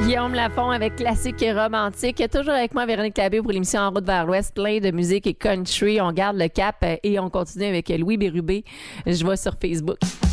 Guillaume Lafont avec Classique et Romantique. Toujours avec moi, Véronique Labbé pour l'émission En route vers l'Ouest. Plein de musique et country. On garde le cap et on continue avec Louis Bérubé. Je vois sur Facebook.